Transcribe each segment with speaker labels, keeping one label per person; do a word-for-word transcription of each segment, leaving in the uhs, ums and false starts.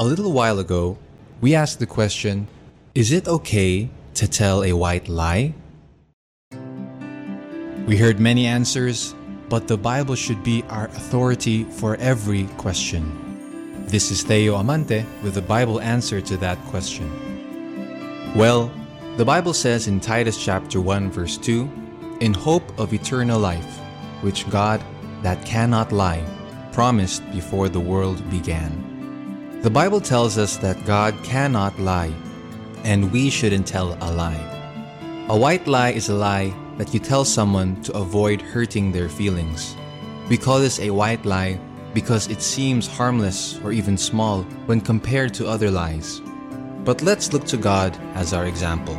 Speaker 1: A little while ago, we asked the question, is it okay to tell a white lie? We heard many answers, but the Bible should be our authority for every question. This is Theo Amante with the Bible answer to that question. Well, the Bible says in Titus chapter one verse two, in hope of eternal life, which God, that cannot lie, promised before the world began. The Bible tells us that God cannot lie, and we shouldn't tell a lie. A white lie is a lie that you tell someone to avoid hurting their feelings. We call this a white lie because it seems harmless or even small when compared to other lies. But let's look to God as our example.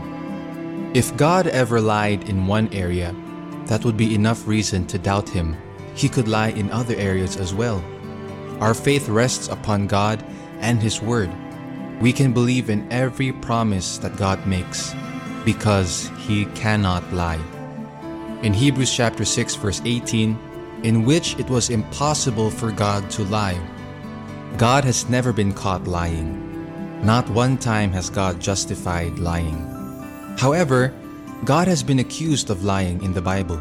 Speaker 1: If God ever lied in one area, that would be enough reason to doubt Him. He could lie in other areas as well. Our faith rests upon God and His Word. We can believe in every promise that God makes because He cannot lie. In Hebrews chapter six verse eighteen, in which it was impossible for God to lie, God has never been caught lying. Not one time has God justified lying. However, God has been accused of lying in the Bible.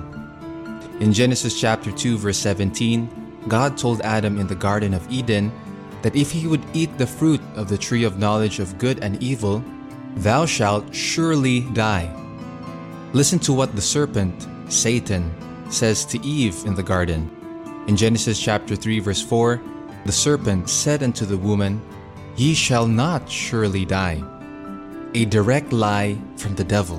Speaker 1: In Genesis chapter two verse seventeen, God told Adam in the Garden of Eden that if he would eat the fruit of the tree of knowledge of good and evil, thou shalt surely die. Listen to what the serpent, Satan, says to Eve in the garden. In Genesis chapter three verse four, the serpent said unto the woman, Ye shall not surely die. A direct lie from the devil.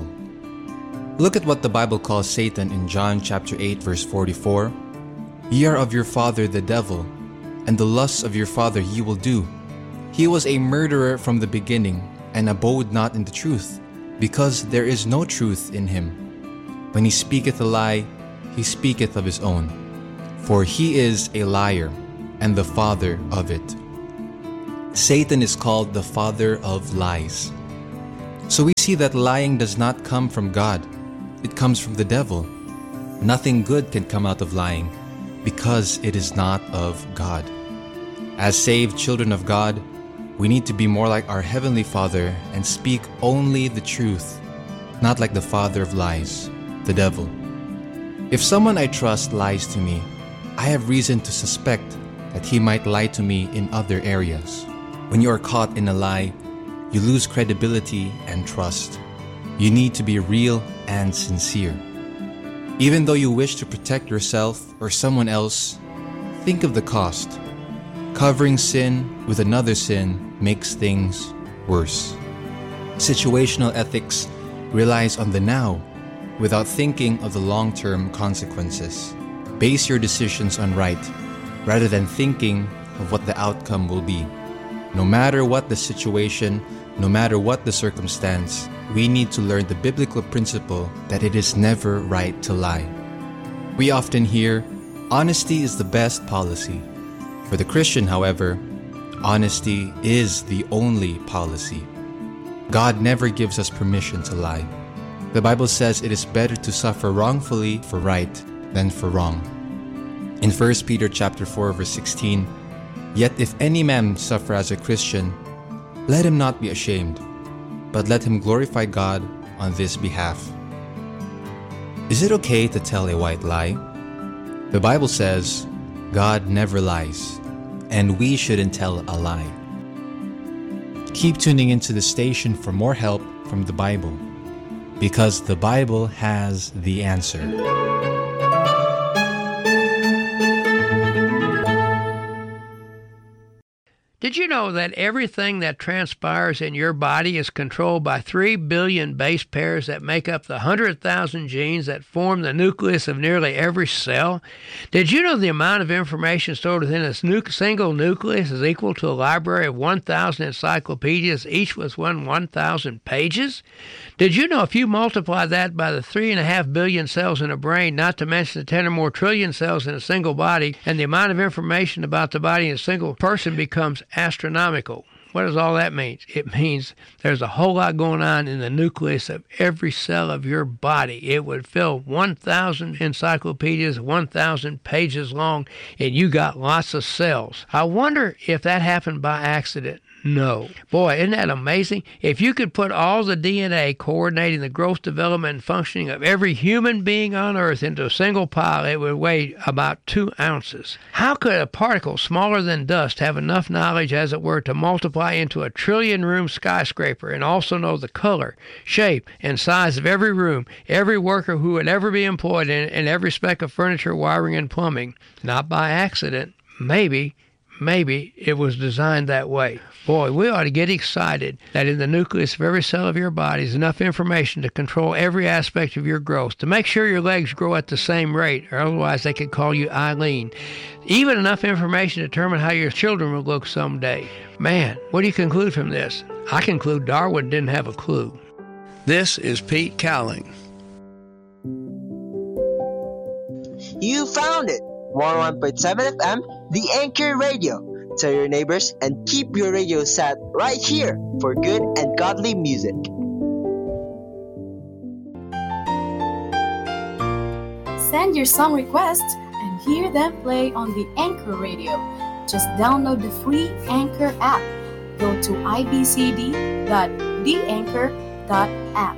Speaker 1: Look at what the Bible calls Satan in John chapter eight verse forty-four. Ye are of your father the devil, and the lusts of your father ye will do. He was a murderer from the beginning, and abode not in the truth, because there is no truth in him. When he speaketh a lie, he speaketh of his own, for he is a liar, and the father of it. Satan is called the father of lies. So we see that lying does not come from God. It comes from the devil. Nothing good can come out of lying, because it is not of God. As saved children of God, we need to be more like our Heavenly Father and speak only the truth, not like the father of lies, the devil. If someone I trust lies to me, I have reason to suspect that he might lie to me in other areas. When you are caught in a lie, you lose credibility and trust. You need to be real and sincere. Even though you wish to protect yourself or someone else, think of the cost. Covering sin with another sin makes things worse. Situational ethics relies on the now without thinking of the long-term consequences. Base your decisions on right rather than thinking of what the outcome will be. No matter what the situation, no matter what the circumstance, we need to learn the biblical principle that it is never right to lie. We often hear, honesty is the best policy. For the Christian, however, honesty is the only policy. God never gives us permission to lie. The Bible says it is better to suffer wrongfully for right than for wrong. In First Peter chapter four verse sixteen, Yet if any man suffer as a Christian, let him not be ashamed, but let him glorify God on this behalf. Is it okay to tell a white lie? The Bible says, God never lies, and we shouldn't tell a lie. Keep tuning into the station for more help from the Bible, because the Bible has the answer.
Speaker 2: Did you know that everything that transpires in your body is controlled by three billion base pairs that make up the one hundred thousand genes that form the nucleus of nearly every cell? Did you know the amount of information stored within a nu- single nucleus is equal to a library of one thousand encyclopedias, each with one one thousand pages? Did you know if you multiply that by the three point five billion cells in a brain, not to mention the ten or more trillion cells in a single body, and the amount of information about the body in a single person becomes astronomical? What does all that mean? It means there's a whole lot going on in the nucleus of every cell of your body. It would fill one thousand encyclopedias, one thousand pages long, and you got lots of cells. I wonder if that happened by accident. No. Boy, isn't that amazing? If you could put all the D N A coordinating the growth, development, and functioning of every human being on Earth into a single pile, it would weigh about two ounces. How could a particle smaller than dust have enough knowledge, as it were, to multiply into a trillion-room skyscraper and also know the color, shape, and size of every room, every worker who would ever be employed in it, and every speck of furniture, wiring, and plumbing? Not by accident. Maybe, maybe it was designed that way. Boy, we ought to get excited that in the nucleus of every cell of your body is enough information to control every aspect of your growth, to make sure your legs grow at the same rate, or otherwise they could call you Eileen. Even enough information to determine how your children will look someday. Man, what do you conclude from this? I conclude Darwin didn't have a clue. This is Pete Cowling.
Speaker 3: You found it! one oh one point seven F M, The Anchor Radio. Tell your neighbors and keep your radio set right here for good and godly music.
Speaker 4: Send your song requests and hear them play on the Anchor Radio. Just download the free Anchor app. Go to i b c d dot the anchor dot app.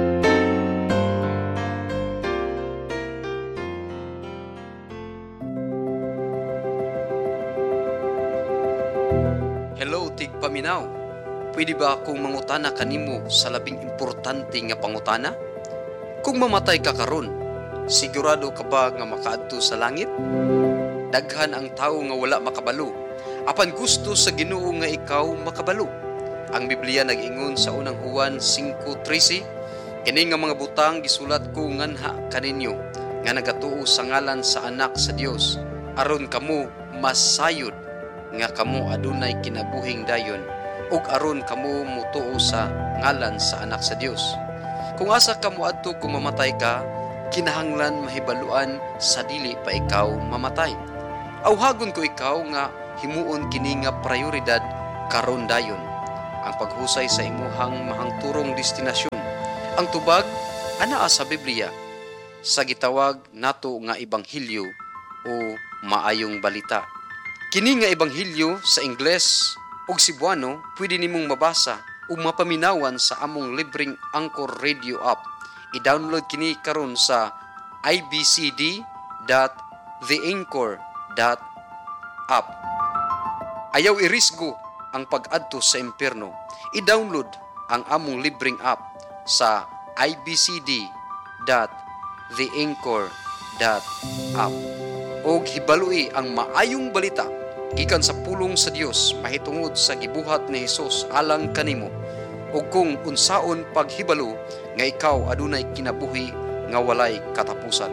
Speaker 5: Hello, tigpaminaw. Pwede ba akong mangutana kanimo sa labing importante nga pangutana? Kung mamatay ka karon, sigurado ka ba nga makaadto sa langit? Daghan ang tawo nga wala makabalo, apan gusto sa Ginoo nga ikaw makabalo. Ang Biblia nag-ingon sa unang Juan five thirteen, kini nga mga butang gisulat ko nganha kaninyo, nga nagatuo sa ngalan sa Anak sa Dios, aron kamo masayod nga kamo adunay kinabuhing dayon, ug aron kamo mutuo sa ngalan sa Anak sa Dios. Kung asa kamo adto kung mamatay ka, kinahanglan mahibaluan sa dili pa ikaw mamatay. Awhagon ko ikaw nga himuon kini nga prioridad karon dayon, ang paghusay sa imuhang mahangturong destinasyon. Ang tubag anaa sa Biblia sa gitawag nato nga ebanghelyo o maayong balita. Kini nga ebanghelyo sa Ingles ug Cebuano pwede nimong mabasa ug mapaminawan sa among libreng Anchor Radio app. I-download kini karon sa i b c d dot the anchor dot app. Ayaw irisgo ang pag-adto sa impyerno. I-download ang among libreng app sa i b c d dot the anchor dot app. Og hibalui ang maayong balita gikan sa pulong sa Dios mahitungod sa gibuhat ni Hesus alang kanimo, ug kung unsaon paghibalo nga ikaw adunay kinabuhi nga walay katapusan.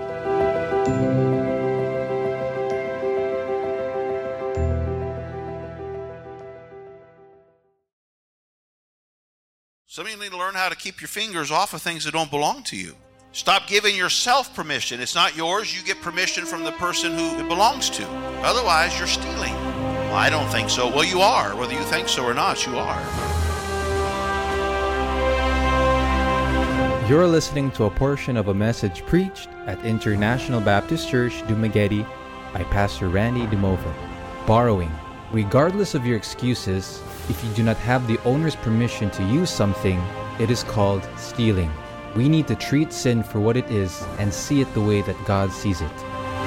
Speaker 6: Some of you need to learn how to keep your fingers off of things that don't belong to you. Stop giving yourself permission. It's not yours. You get permission from the person who it belongs to. Otherwise, you're stealing. Well, I don't think so. Well, you are. Whether you think so or not, you are.
Speaker 1: You're listening to a portion of a message preached at International Baptist Church, Dumaguete by Pastor Randy Dumova. Borrowing. Regardless of your excuses, if you do not have the owner's permission to use something, it is called stealing. We need to treat sin for what it is and see it the way that God sees it.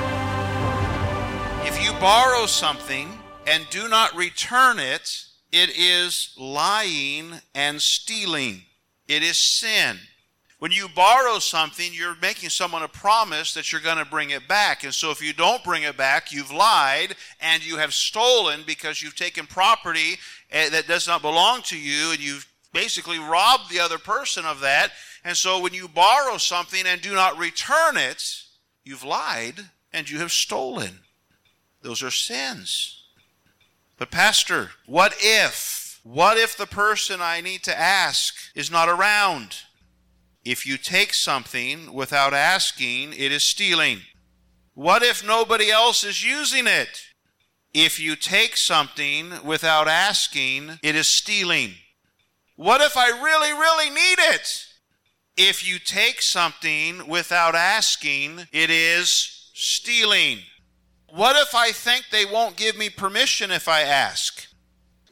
Speaker 6: If you borrow something and do not return it, it is lying and stealing. It is sin. When you borrow something, you're making someone a promise that you're going to bring it back. And so if you don't bring it back, you've lied and you have stolen because you've taken property that does not belong to you, and you've basically robbed the other person of that. And so when you borrow something and do not return it, you've lied and you have stolen. Those are sins. But Pastor, what if? What if the person I need to ask is not around? If you take something without asking, it is stealing. What if nobody else is using it? If you take something without asking, it is stealing. What if I really, really need it? If you take something without asking, it is stealing. What if I think they won't give me permission if I ask?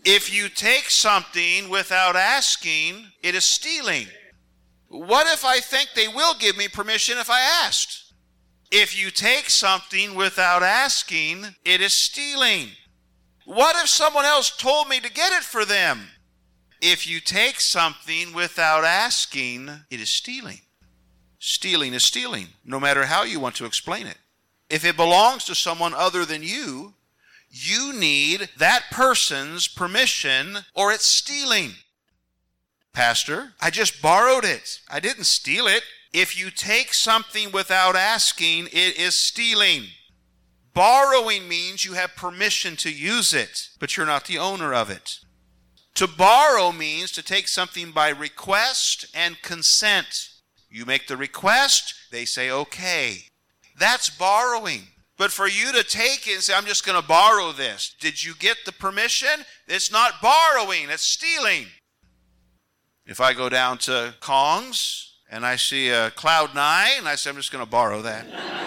Speaker 6: If you take something without asking, it is stealing. What if I think they will give me permission if I asked? If you take something without asking, it is stealing. What if someone else told me to get it for them? If you take something without asking, it is stealing. Stealing is stealing, no matter how you want to explain it. If it belongs to someone other than you, you need that person's permission or it's stealing. Pastor, I just borrowed it. I didn't steal it. If you take something without asking, it is stealing. Borrowing means you have permission to use it, but you're not the owner of it. To borrow means to take something by request and consent. You make the request, they say okay. That's borrowing. But for you to take it and say, I'm just going to borrow this, did you get the permission? It's not borrowing, it's stealing. If I go down to Kong's and I see a Cloud nine, and I say, I'm just going to borrow that.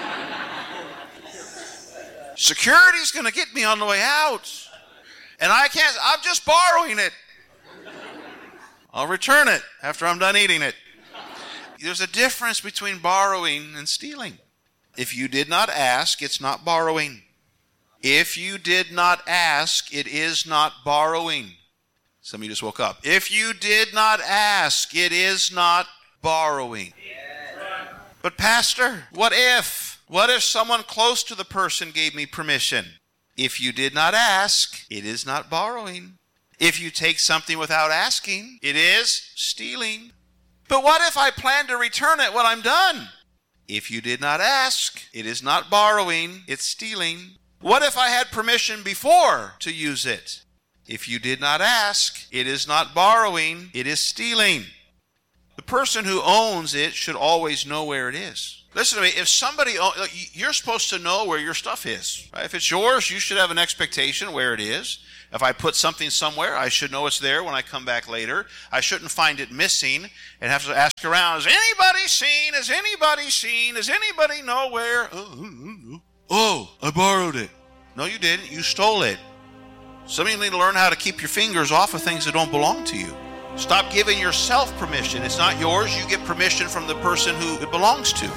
Speaker 6: Security's going to get me on the way out. And I can't, I'm just borrowing it. I'll return it after I'm done eating it. There's a difference between borrowing and stealing. If you did not ask, it's not borrowing. If you did not ask, it is not borrowing. Some of you just woke up. If you did not ask, it is not borrowing. But Pastor, what if? What if someone close to the person gave me permission? If you did not ask, it is not borrowing. If you take something without asking, it is stealing. But what if I plan to return it when I'm done? If you did not ask, it is not borrowing, it's stealing. What if I had permission before to use it? If you did not ask, it is not borrowing, it is stealing. The person who owns it should always know where it is. Listen to me, if somebody, you're supposed to know where your stuff is. Right? If it's yours, you should have an expectation where it is. If I put something somewhere, I should know it's there when I come back later. I shouldn't find it missing and have to ask around, has anybody seen, has anybody seen, does anybody know where? Oh, oh, I borrowed it. No, you didn't, you stole it. Some of you need to learn how to keep your fingers off of things that don't belong to you. Stop giving yourself permission. It's not yours. You get permission from the person who it belongs to.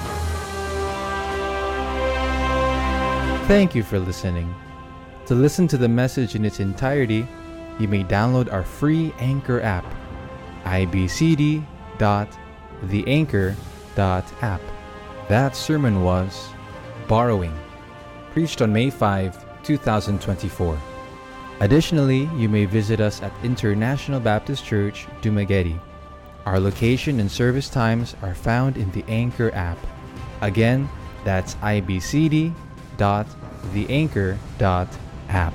Speaker 1: Thank you for listening. To listen to the message in its entirety, you may download our free Anchor app, i b c d dot the anchor dot app. That sermon was Borrowing, preached on May fifth, twenty twenty-four. Additionally, you may visit us at International Baptist Church, Dumaguete. Our location and service times are found in the Anchor app. Again, that's i b c d dot the anchor dot app.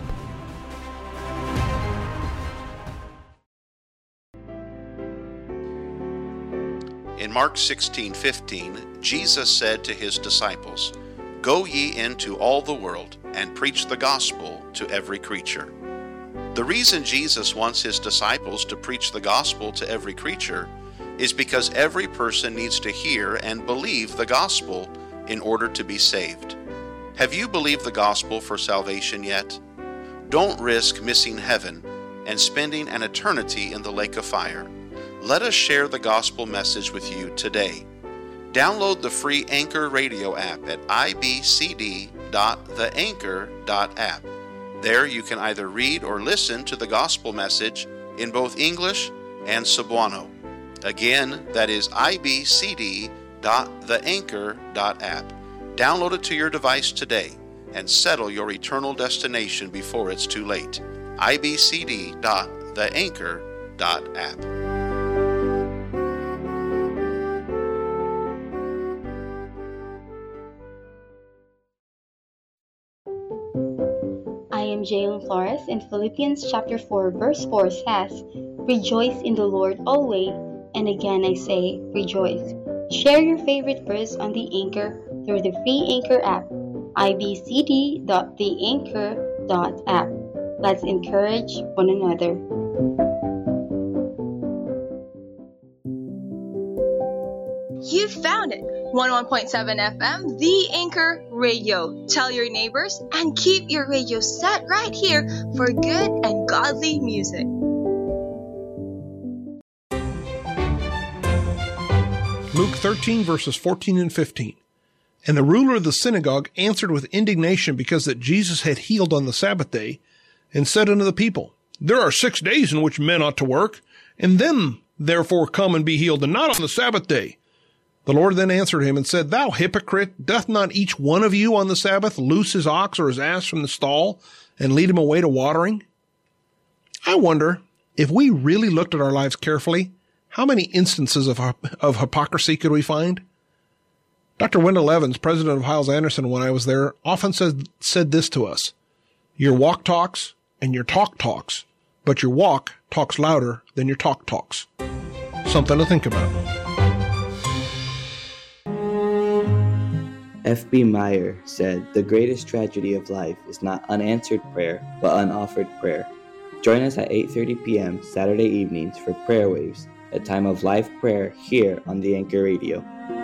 Speaker 7: In Mark sixteen fifteen, Jesus said to his disciples, "Go ye into all the world and preach the gospel to every creature." The reason Jesus wants his disciples to preach the gospel to every creature is because every person needs to hear and believe the gospel in order to be saved. Have you believed the gospel for salvation yet? Don't risk missing heaven and spending an eternity in the lake of fire. Let us share the gospel message with you today. Download the free Anchor radio app at i b c d dot the anchor dot app. There you can either read or listen to the gospel message in both English and Cebuano. Again, that is i b c d dot the anchor dot app. Download it to your device today and settle your eternal destination before it's too late. i b c d dot the anchor dot app.
Speaker 8: I am Jalen Flores, and Philippians chapter four verse four says, "Rejoice in the Lord always, and again I say, rejoice." Share your favorite verse on the Anchor through the free Anchor app, i b c d dot the anchor dot app. Let's encourage one another.
Speaker 9: You found it! one oh one point seven F M, The Anchor Radio. Tell your neighbors and keep your radio set right here for good and godly music.
Speaker 10: Luke thirteen, verses fourteen and fifteen. And the ruler of the synagogue answered with indignation because that Jesus had healed on the Sabbath day, and said unto the people, There are six days in which men ought to work, and them therefore come and be healed, and not on the Sabbath day. The Lord then answered him and said, Thou hypocrite, doth not each one of you on the Sabbath loose his ox or his ass from the stall and lead him away to watering? I wonder, if we really looked at our lives carefully, how many instances of, of hypocrisy could we find? Doctor Wendell Evans, president of Hyles-Anderson, when I was there, often said, said this to us, Your walk talks and your talk talks, but your walk talks louder than your talk talks. Something to think about.
Speaker 11: F B Meyer said, The greatest tragedy of life is not unanswered prayer, but unoffered prayer. Join us at eight thirty p.m. Saturday evenings for Prayer Waves, a time of live prayer here on the Anchor Radio.